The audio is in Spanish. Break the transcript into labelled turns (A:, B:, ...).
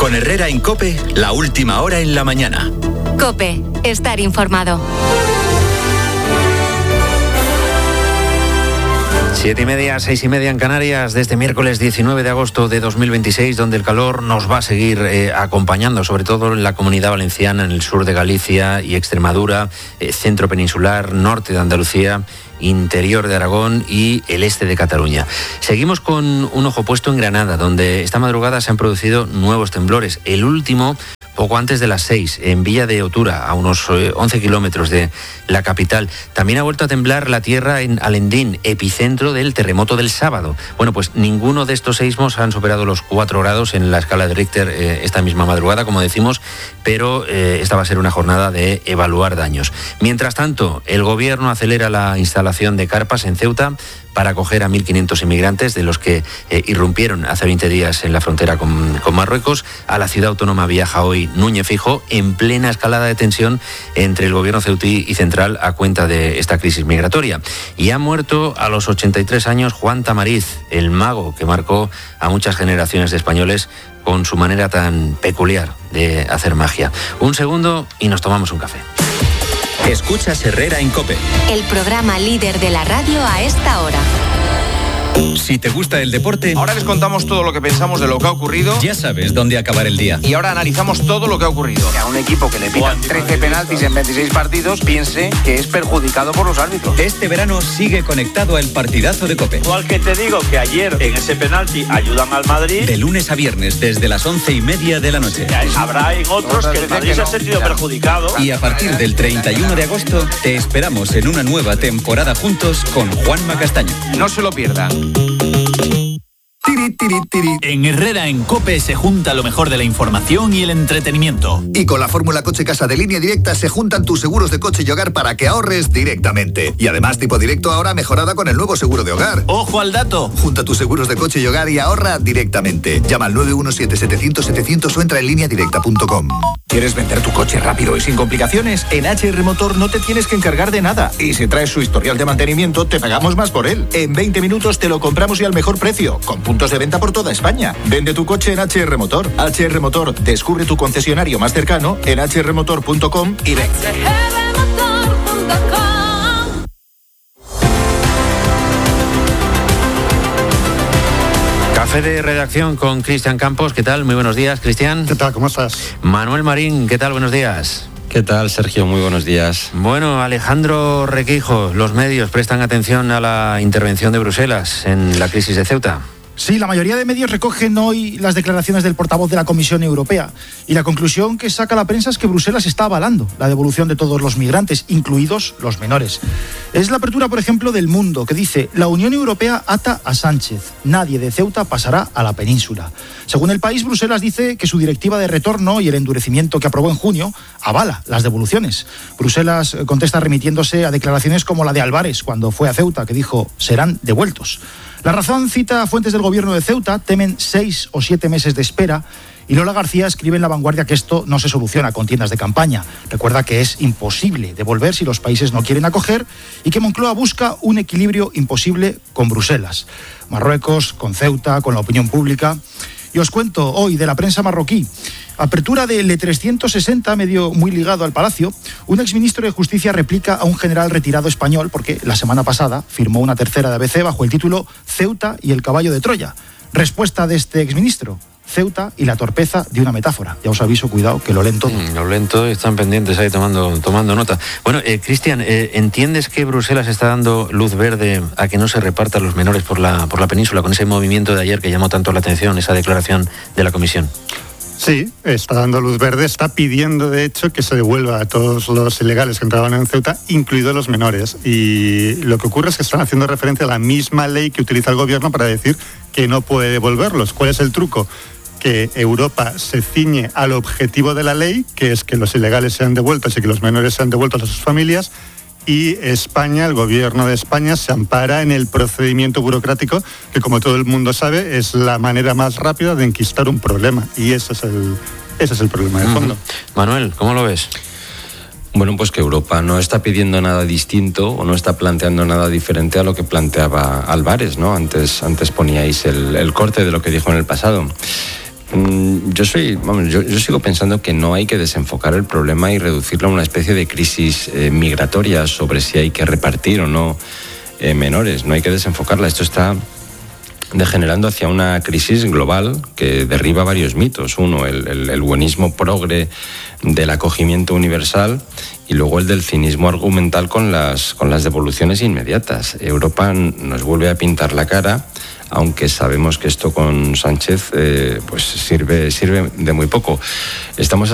A: Con Herrera en COPE, la última hora en la mañana.
B: COPE, estar informado.
C: 7:30, 6:30 en Canarias, de este miércoles 19 de agosto de 2026, donde el calor nos va a seguir acompañando, sobre todo en la Comunidad Valenciana, en el sur de Galicia y Extremadura, centro peninsular, norte de Andalucía, interior de Aragón y el este de Cataluña. Seguimos con un ojo puesto en Granada, donde esta madrugada se han producido nuevos temblores. El último poco antes de las 6, en Villa de Otura, a unos 11 kilómetros de la capital. También ha vuelto a temblar la tierra en Alendín, epicentro del terremoto del sábado. Bueno, pues ninguno de estos seísmos han superado los 4 grados en la escala de Richter esta misma madrugada, como decimos, pero esta va a ser una jornada de evaluar daños. Mientras tanto, el gobierno acelera la instalación de carpas en Ceuta para acoger a 1.500 inmigrantes, de los que irrumpieron hace 20 días en la frontera con Marruecos. A la ciudad autónoma viaja hoy Núñez Feijóo, en plena escalada de tensión entre el gobierno ceutí y central a cuenta de esta crisis migratoria. Y ha muerto a los 83 años Juan Tamariz, el mago que marcó a muchas generaciones de españoles con su manera tan peculiar de hacer magia. Un segundo y nos tomamos un café.
A: Escuchas Herrera en COPE.
B: El programa líder de la radio a esta hora.
A: Si te gusta el deporte,
D: ahora les contamos todo lo que pensamos de lo que ha ocurrido.
A: Ya sabes dónde acabar el día.
D: Y ahora analizamos todo lo que ha ocurrido. Que a un equipo que le pitan 13 penaltis en 26 partidos piense que es perjudicado por los árbitros.
A: Este verano sigue conectado al partidazo de COPE.
E: Igual que te digo que ayer en ese penalti ayudan al Madrid.
A: De lunes a viernes desde las 11:30 de la noche.
E: Habrá en otros que el Madrid se ha sentido perjudicado.
A: Y a partir del 31 de agosto te esperamos en una nueva temporada juntos con Juanma Castaño.
D: No se lo pierdan.
F: En Herrera en COPE se junta lo mejor de la información y el entretenimiento.
G: Y con la fórmula Coche Casa de Línea Directa se juntan tus seguros de coche y hogar para que ahorres directamente. Y además Tipo Directo ahora mejorada con el nuevo seguro de hogar.
F: ¡Ojo al dato!
G: Junta tus seguros de coche y hogar y ahorra directamente. Llama al 917-700-700 o entra en lineadirecta.com.
H: ¿Quieres vender tu coche rápido y sin complicaciones? En HR Motor no te tienes que encargar de nada. Y si traes su historial de mantenimiento, te pagamos más por él. En 20 minutos te lo compramos y al mejor precio, con puntos de venta por toda España. Vende tu coche en HR Motor. HR Motor, descubre tu concesionario más cercano en hrmotor.com y ven.
C: Café de redacción con Cristian Campos. ¿Qué tal? Muy buenos días, Cristian.
I: ¿Qué tal? ¿Cómo estás?
C: Manuel Marín, ¿qué tal? Buenos días.
J: ¿Qué tal, Sergio? Muy buenos días.
C: Bueno, Alejandro Requijo, los medios prestan atención a la intervención de Bruselas en la crisis de Ceuta.
K: Sí, la mayoría de medios recogen hoy las declaraciones del portavoz de la Comisión Europea y la conclusión que saca la prensa es que Bruselas está avalando la devolución de todos los migrantes, incluidos los menores. Es la apertura, por ejemplo, del Mundo, que dice: la Unión Europea ata a Sánchez, nadie de Ceuta pasará a la península. Según El País, Bruselas dice que su directiva de retorno y el endurecimiento que aprobó en junio avala las devoluciones. Bruselas contesta remitiéndose a declaraciones como la de Álvarez cuando fue a Ceuta, que dijo: serán devueltos. La Razón cita a fuentes del gobierno de Ceuta, temen 6 o 7 meses de espera, y Lola García escribe en La Vanguardia que esto no se soluciona con tiendas de campaña. Recuerda que es imposible devolver si los países no quieren acoger y que Moncloa busca un equilibrio imposible con Bruselas. Marruecos, con Ceuta, con la opinión pública. Y os cuento hoy de la prensa marroquí. Apertura del E360, medio muy ligado al Palacio. Un exministro de Justicia replica a un general retirado español porque la semana pasada firmó una tercera de ABC bajo el título Ceuta y el caballo de Troya. Respuesta de este exministro: Ceuta y la torpeza de una metáfora. Ya os aviso, cuidado, que lo leen todo.
C: Lo leen todo y están pendientes ahí tomando nota. Bueno, Cristian, ¿entiendes que Bruselas está dando luz verde a que no se repartan los menores por la península con ese movimiento de ayer que llamó tanto la atención, esa declaración de la Comisión?
I: Sí, está dando luz verde, está pidiendo de hecho que se devuelva a todos los ilegales que entraban en Ceuta, incluidos los menores. Y lo que ocurre es que están haciendo referencia a la misma ley que utiliza el gobierno para decir que no puede devolverlos. ¿Cuál es el truco? Que Europa se ciñe al objetivo de la ley, que es que los ilegales sean devueltos y que los menores sean devueltos a sus familias, y España, el gobierno de España, se ampara en el procedimiento burocrático que, como todo el mundo sabe, es la manera más rápida de enquistar un problema, y ese es el problema de fondo.
C: Manuel, ¿cómo lo ves?
J: Bueno, pues que Europa no está pidiendo nada distinto o no está planteando nada diferente a lo que planteaba Álvarez, ¿no? Antes poníais el corte de lo que dijo en el pasado. Yo sigo pensando que no hay que desenfocar el problema y reducirlo a una especie de crisis migratoria sobre si hay que repartir o no menores. No hay que desenfocarla. Esto está degenerando hacia una crisis global que derriba varios mitos. Uno, el buenismo progre del acogimiento universal, y luego el del cinismo argumental con las devoluciones inmediatas. Europa nos vuelve a pintar la cara, aunque sabemos que esto con Sánchez pues sirve de muy poco. Estamos